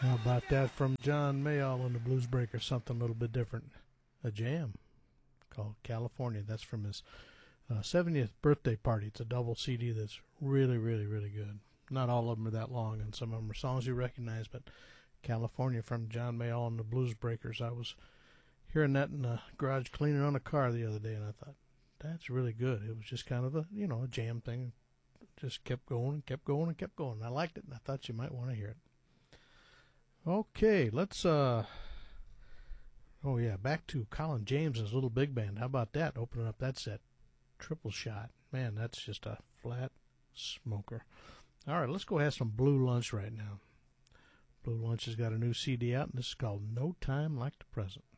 How about that from John Mayall and the Blues Breakers? Something a little bit different. A jam called California. That's from his 70th birthday party. It's a double CD that's really, really, really good. Not all of them are that long, and some of them are songs you recognize, but California from John Mayall and the Blues Breakers. I was hearing that in the garage cleaning on a car the other day, and I thought, that's really good. It was just kind of a jam thing. Just kept going and kept going and kept going. I liked it, and I thought you might want to hear it. Okay, let's back to Colin James and his little big band. How about that? Opening up that set. Triple Shot. Man, that's just a flat smoker. All right, let's go have some Blue Lunch right now. Blue Lunch has got a new CD out, and this is called No Time Like the Present.